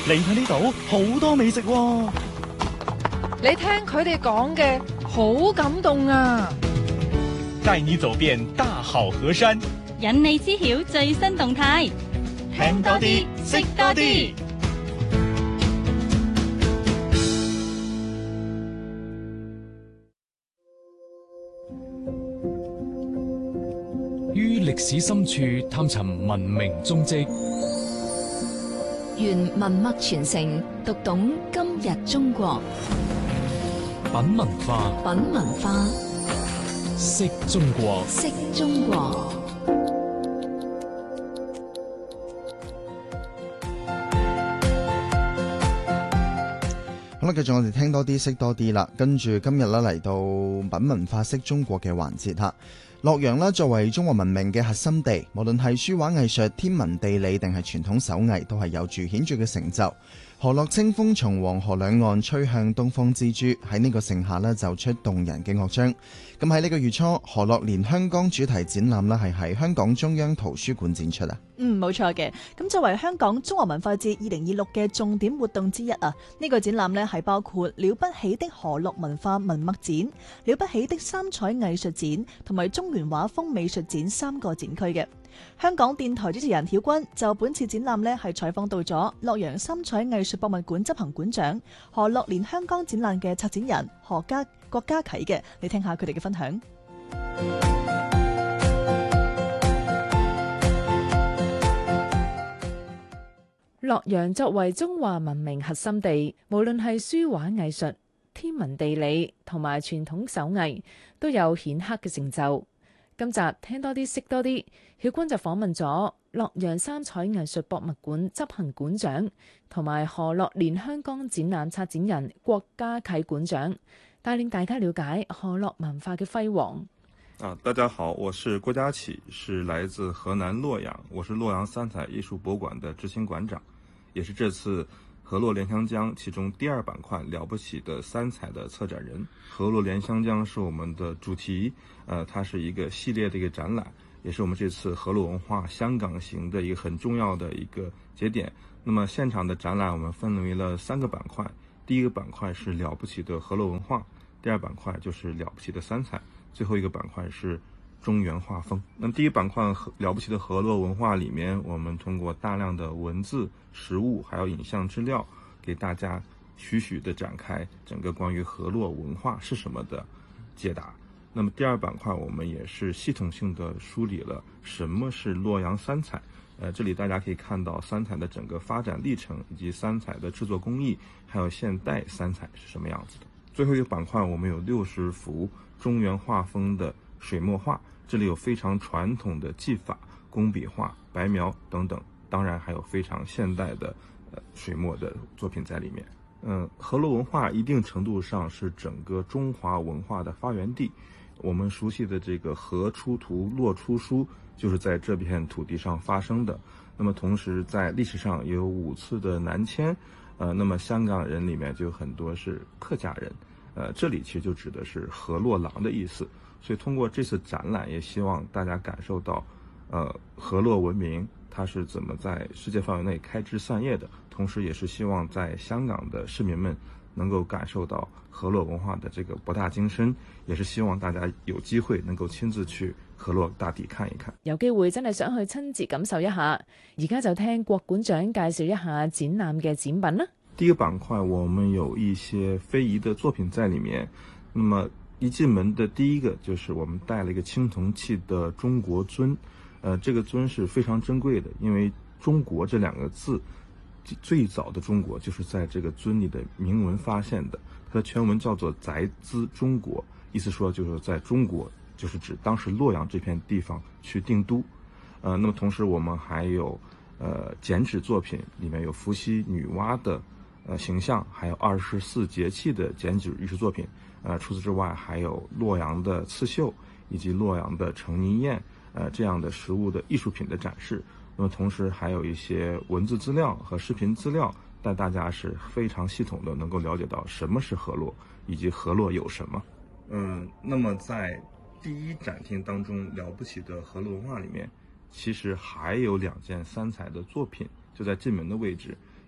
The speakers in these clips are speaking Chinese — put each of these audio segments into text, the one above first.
嚟睇呢度好多美食喎。 你聽佢哋講嘅好感動啊！ 帶你走遍大好河山， 引你知曉最新動態， 聽多啲，識多啲。 於歷史深處探尋文明蹤跡， 願文脈傳承，讀懂今日中國。 品文化， 品文化， 識中國， 識中國。 好啦，繼續我哋聽多啲，識多啲啦。跟住今日咧嚟到品文化識中國嘅環節吓。洛陽咧作為中國文明嘅核心地，無論係書畫藝術、天文地理定係傳統手藝，都係有住顯著嘅成就。河洛清風從黃河兩岸吹向東方之珠，喺呢個盛夏呢奏出動人嘅樂章。咁喺呢個月初，河洛連香江主題展覽呢係喺香港中央圖書館展出啊。 冇錯嘅。咁作為香港中華文化節2026嘅重點活動之一啊，呢個展覽呢係包括了不起的河洛文化文脈展、了不起的三彩藝術展同埋中原畫風美術展3個展區嘅。香港電台主持人曉君就本次展覽呢係採訪到咗洛陽三彩藝術博物館執行館長、河洛連香江展覽嘅策展人郭家啟嘅，你聽下佢哋嘅分享。 洛陽作為中華文明核心地，無論係書畫藝術、天文地理同埋傳統手藝，都有顯赫嘅成就。今集聽多啲，識多啲，曉君就訪問咗洛陽三彩藝術博物館執行館長同埋河洛連香江展覽策展人郭家啟館長，帶領大家了解河洛文化嘅輝煌。 大家好，我是郭家啟，是來自河南洛陽，我是洛陽三彩藝術博物館的執行館長，也是這次河洛連香江其中第2板塊了不起的三彩的策展人。河洛連香江是我們的主題，它是一個系列的一個展覽，也是我們這次河洛文化香港行的一個很重要的一個節點。那麼現場的展覽我們分為了3個板塊，第1個板塊是了不起的河洛文化，第2板塊就是了不起的三彩，最後一個板塊是中原畫風。那麼第1板塊了不起的河洛文化裡面，我們通過大量的文字、實物還有影像資料，給大家徐徐地展開整個關於河洛文化是什麼的解答。那麼第2板塊我們也是系統性的梳理了什麼是洛陽三彩。這裡大家可以看到三彩的整個發展歷程，以及三彩的製作工藝，還有現代三彩是什麼樣子的。最後一個板塊我們有60幅中原畫風的水墨畫，這裡有非常傳統的技法、工筆畫、白描等等，當然還有非常現代的水墨的作品在裡面。河洛文化一定程度上是整個中華文化的發源地。我們熟悉的這個河出圖，洛出書，就是在這片土地上發生的。那麼同時在歷史上也有5次的南遷，那麼香港人裡面就很多是客家人，這裡其實就指的是河洛郎的意思。所以通過這次展覽，也希望大家感受到，河洛文明它是怎麼在世界範圍內開枝散葉的，同時也是希望在香港的市民們能夠感受到河洛文化的這個博大精深，也是希望大家有機會能夠親自去河洛大地看一看。 有機會真係想去親自感受一下，而家就聽郭館長介紹一下展覽嘅展品啦。 第1個板塊我們有一些非遺的作品在裡面，那麼一進門的第一個就是我們帶了一個青銅器的中國尊，這個尊是非常珍貴的，因為中國這2個字最早的中國就是在這個尊裡的銘文發現的，它的全文叫做宅茲中國，意思說就是在中國，就是指當時洛陽這片地方去定都。那麼同時我們還有剪紙作品，裡面有伏羲女媧的形象，還有24節氣的剪紙藝術作品。除此之外還有洛陽的刺繡以及洛陽的成泥硯，這樣的實物的藝術品的展示。那麼同時還有一些文字資料和視頻資料，帶大家是非常系統的能夠了解到什麼是河洛，以及河洛有什麼。那麼在第1展廳當中了不起的河洛文化裡面，其實還有2件三彩的作品，就在進門的位置。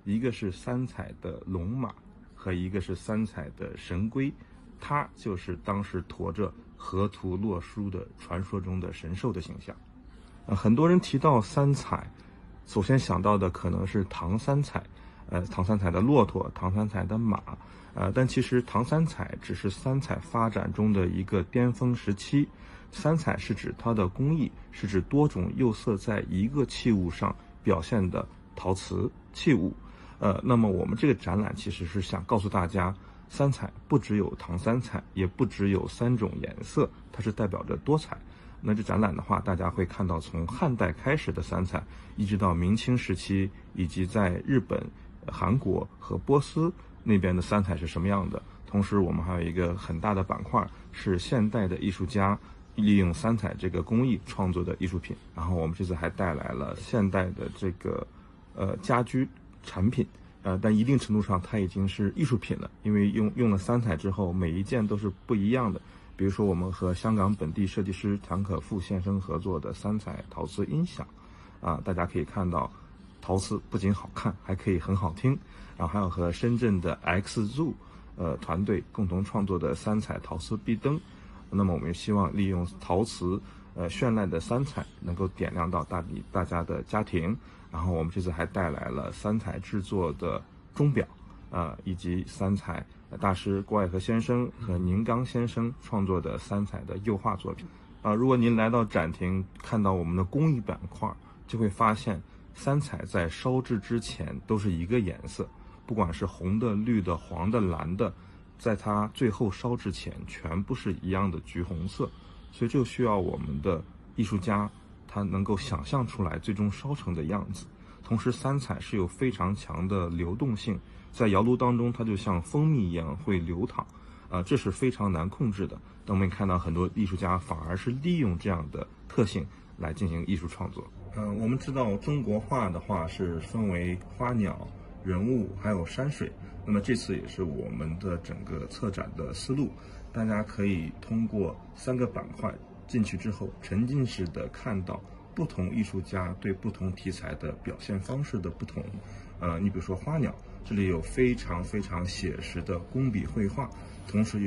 一个是三彩的龙马和一个是三彩的神龟，它就是当时驮着河图洛书的传说中的神兽的形象。很多人提到三彩，首先想到的可能是唐三彩，唐三彩的骆驼，唐三彩的马，但其实唐三彩只是三彩发展中的一个巅峰时期。三彩是指它的工艺，是指多种釉色在一个器物上表现的陶瓷器物。那么我们这个展览其实是想告诉大家，三彩不只有唐三彩，也不只有3种颜色，它是代表着多彩。那这展览的话，大家会看到从汉代开始的三彩，一直到明清时期，以及在日本、韩国和波斯那边的三彩是什么样的。同时我们还有一个很大的板块是现代的艺术家利用三彩这个工艺创作的艺术品。然后我们这次还带来了现代的这个家居产品，但一定程度上它已经是艺术品了，因为用了三彩之后，每一件都是不一样的。比如说我们和香港本地设计师谭可富先生合作的三彩陶瓷音响，大家可以看到陶瓷不仅好看，还可以很好听。然后还有和深圳的 XZoo 团队共同创作的三彩陶瓷壁灯。那么我们希望利用陶瓷绚烂的三彩能够点亮到大家的家庭。然后我们这次还带来了三彩制作的钟表，以及三彩大师郭爱和先生和宁刚先生创作的三彩的釉画作品。如果您来到展厅看到我们的工艺板块，就会发现三彩在烧制之前都是一个颜色，不管是红的、绿的、黄的、蓝的，在它最后烧制前全部是一样的橘红色。所以这就需要我们的艺术家他能够想象出来最终烧成的样子。同时三彩是有非常强的流动性，在窑炉当中它就像蜂蜜一样会流淌，这是非常难控制的。但我们看到很多艺术家反而是利用这样的特性来进行艺术创作。我们知道中国画的话是分为花鸟、人物还有山水，那么这次也是我们的整个策展的思路。大家可以通过3个板块进去之后，沉浸式的看到不同艺术家对不同题材的表现方式的不同。你比如说花鸟，这里有非常非常写实的工笔绘画，同时